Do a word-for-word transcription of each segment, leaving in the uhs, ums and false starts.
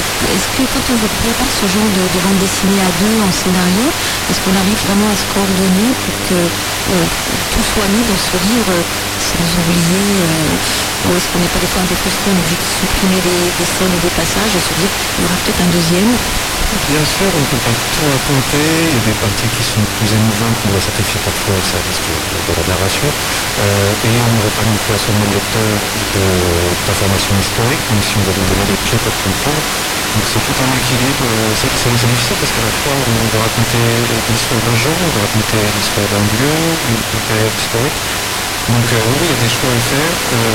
est-ce que quand on prépare ce genre de, de bande dessinée à deux en scénario, est-ce qu'on arrive vraiment à se coordonner pour que euh, tout soit mis dans ce livre sans oublier, euh, ou est-ce qu'on n'est pas des fois un peu frustré, on est obligé de supprimer des, des scènes et des passages et se dire qu'il y aura peut-être un deuxième? Bien sûr, on ne peut pas tout raconter. Il y a des parties qui sont plus émouvantes qu'on doit sacrifier parfois au service de, de, de la narration. Euh, et on ne veut pas non plus assommer le lecteur d'informations historiques, même si on va lui donner des clés pour comprendre. Donc c'est tout un équilibre. C'est, c'est, c'est difficile parce qu'à la fois on va raconter l'histoire d'un genre, on va raconter l'histoire d'un lieu, une période historique. Donc euh, oui, il y a des choix à faire.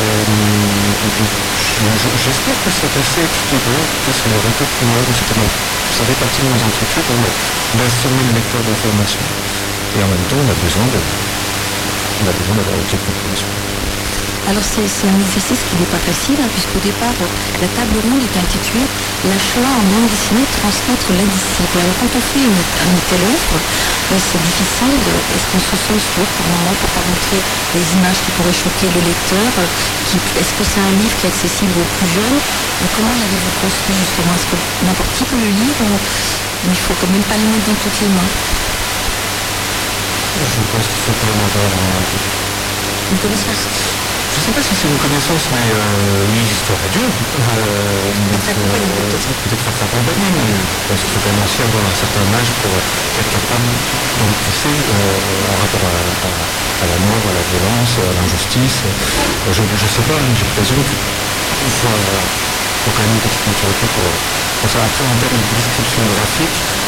Euh, j'espère que c'est assez équilibré, que c'est un peu plus loin, ça fait partie de nos inquiétudes, on a assommé le lecteur d'informations. Et en même temps, on a besoin de, on a besoin d'avoir une petite compréhension. Alors c'est, c'est un exercice qui n'est pas facile, hein, puisqu'au départ, la table ronde est intitulée « La Shoah en bande dessinée, transmettre l'indicible ». Alors quand on fait une, une telle œuvre, euh, c'est difficile, de, est-ce qu'on se censure par moment pour pas montrer des images qui pourraient choquer le lecteur, qui, est-ce que c'est un livre qui est accessible aux plus jeunes? Et comment l'avez-vous construit justement? Est-ce que n'importe qui peut le lire, ou il faut quand même pas le mettre dans toutes les mains? Je pense qu'il faut quand même avoir un... une connaissance. Je ne sais pas si c'est une connaissance, mais euh, oui, l'histoire est dure. Euh, donc, euh, peut-être à s'accompagner, mais je pense qu'il faut quand même aussi avoir un certain âge pour être capable d'en pousser euh, en rapport à, à, à la mort, à la violence, à l'injustice. Euh, je ne sais pas, j'ai l'impression qu'il faut, euh, faut quand même une petite maturité pour, pour ça. Après, en termes de description graphique,